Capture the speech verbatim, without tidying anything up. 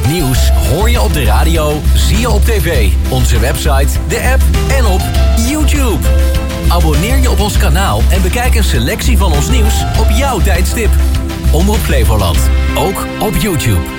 Het nieuws hoor je op de radio, zie je op tv, onze website, de app en op YouTube. Abonneer je op ons kanaal en bekijk een selectie van ons nieuws op jouw tijdstip. Omroep Flevoland, ook op YouTube.